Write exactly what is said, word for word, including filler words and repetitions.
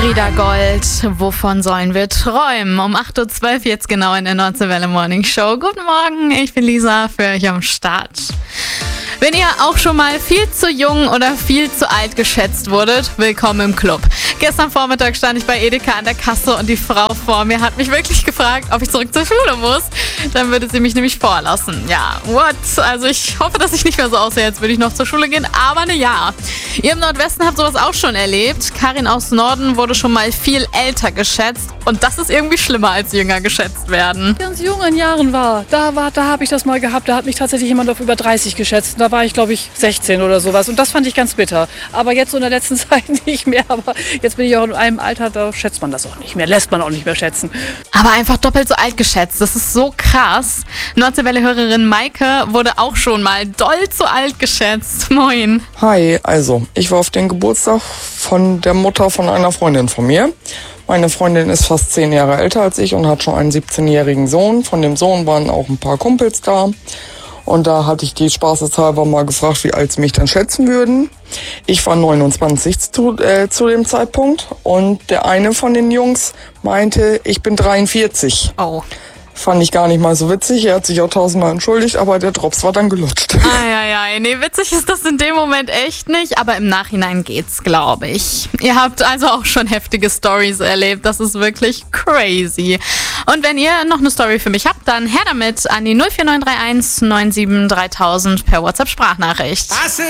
Frieda Gold, wovon sollen wir träumen? Um acht Uhr zwölf jetzt genau in der Deutsche Welle Morning Show. Guten Morgen, ich bin Lisa, für euch am Start. Wenn ihr auch schon mal viel zu jung oder viel zu alt geschätzt wurdet, willkommen im Club. Gestern Vormittag stand ich bei Edeka an der Kasse und die Frau vor mir hat mich wirklich gefragt, ob ich zurück zur Schule muss. Dann würde sie mich nämlich vorlassen. Ja, what? Also ich hoffe, dass ich nicht mehr so aussehe, als würde ich noch zur Schule gehen, aber ne ja. Ihr im Nordwesten habt sowas auch schon erlebt. Karin aus Norden wurde schon mal viel älter geschätzt und das ist irgendwie schlimmer als jünger geschätzt werden. Ganz jungen Jahren war, da war, da habe ich das mal gehabt, da hat mich tatsächlich jemand auf über dreißig geschätzt. Da war ich, glaube ich, sechzehn oder sowas und das fand ich ganz bitter. Aber jetzt so in der letzten Zeit nicht mehr, aber jetzt bin ich auch in einem Alter, da schätzt man das auch nicht mehr, lässt man auch nicht mehr schätzen. Aber einfach doppelt so alt geschätzt, das ist so krass. Nordseewelle-Hörerin Maike wurde auch schon mal doll zu alt geschätzt. Moin. Hi, also ich war auf den Geburtstag von der Mutter von einer Freundin von mir. Meine Freundin ist fast zehn Jahre älter als ich und hat schon einen siebzehnjährigen Sohn. Von dem Sohn waren auch ein paar Kumpels da. Und da hatte ich die spaßeshalber mal gefragt, wie alt sie mich dann schätzen würden. Ich war neunundzwanzig zu, äh, zu dem Zeitpunkt und der eine von den Jungs meinte, ich bin dreiundvierzig. Oh. Fand ich gar nicht mal so witzig. Er hat sich auch tausendmal entschuldigt, aber der Drops war dann gelutscht. Eieiei, nee, witzig ist das in dem Moment echt nicht, aber im Nachhinein geht's, glaube ich. Ihr habt also auch schon heftige Stories erlebt, das ist wirklich crazy. Und wenn ihr noch eine Story für mich habt, dann her damit an die null vier neun drei eins neun sieben dreitausend per WhatsApp-Sprachnachricht.